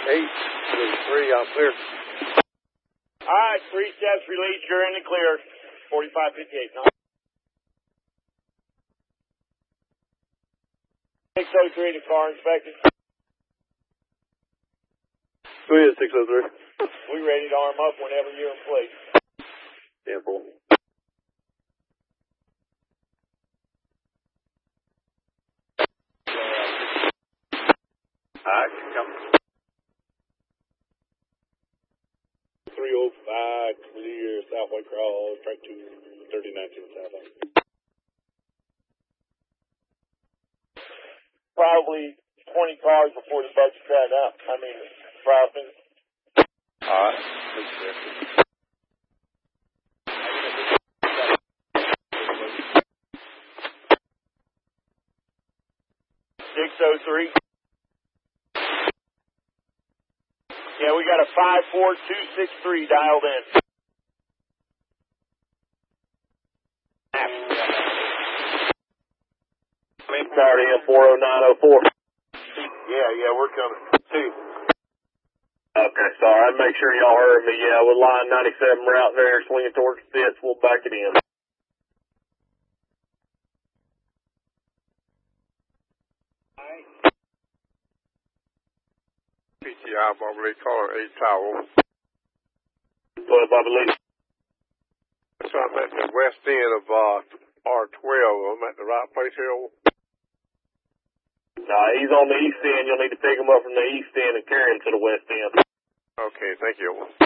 8-3, I'm clear. All right, 3 steps release. You're in the clear. 4558. 603 to car inspected. 3 at 603. We ready to arm up whenever you're in place. Sample. Alright, come. 305 clear, Southway Cross, track 2, 39 to the south. Probably 20 cars before the bug's cut up. Probably. Alright. 603. Yeah, we got a 54263 dialed in. Priority M40904. Yeah, we're coming. 2. Okay, sorry. I'd make sure y'all heard me. Yeah, with line 97 route there, swinging towards Fitz, we'll back it in. PTI Bobby Lee, caller 8 Tower. 12 Bobby Lee. So I'm at the west end of R12. I'm at the right place here. He's on the east end. You'll need to pick him up from the east end and carry him to the west end. Okay, thank you.